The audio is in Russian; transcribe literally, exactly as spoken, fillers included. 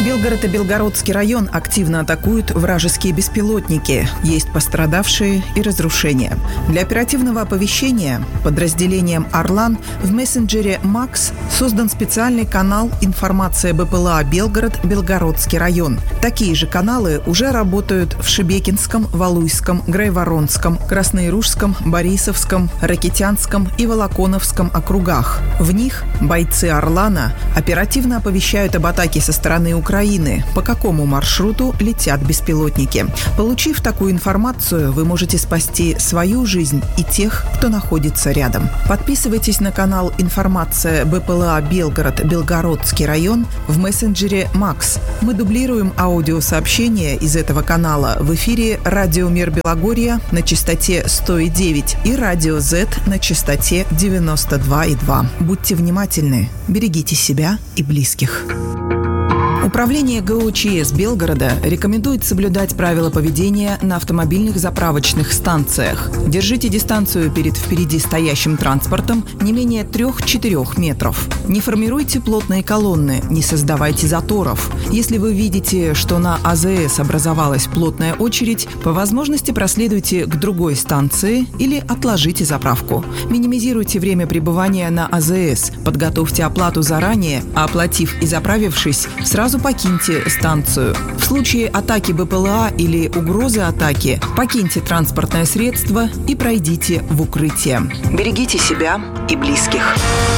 Белгород и Белгородский район активно атакуют вражеские беспилотники. Есть пострадавшие и разрушения. Для оперативного оповещения подразделением «Орлан» в мессенджере «Макс» создан специальный канал «Информация БПЛА Белгород, Белгородский район». Такие же каналы уже работают в Шебекинском, Валуйском, Грайворонском, Краснояружском, Борисовском, Ракитянском и Волоконовском округах. В них бойцы «Орлана» оперативно оповещают об атаке со стороны Украины, по какому маршруту летят беспилотники. Получив такую информацию, вы можете спасти свою жизнь и тех, кто находится рядом. Подписывайтесь на канал «Информация БПЛА Белгород, Белгородский район» в мессенджере «Макс». Мы дублируем аудиосообщения из этого канала в эфире «Радио Мир Белогорья» на частоте сто и девять и «Радио Z» на частоте девяносто два и два. Будьте внимательны, берегите себя и близких. Управление ГОЧС Белгорода рекомендует соблюдать правила поведения на автомобильных заправочных станциях. Держите дистанцию перед впереди стоящим транспортом не менее трех-четырех метров. Не формируйте плотные колонны, не создавайте заторов. Если вы видите, что на АЗС образовалась плотная очередь, по возможности проследуйте к другой станции или отложите заправку. Минимизируйте время пребывания на АЗС, подготовьте оплату заранее, а оплатив и заправившись, сразу покиньте станцию. В случае атаки БПЛА или угрозы атаки покиньте транспортное средство и пройдите в укрытие. Берегите себя и близких.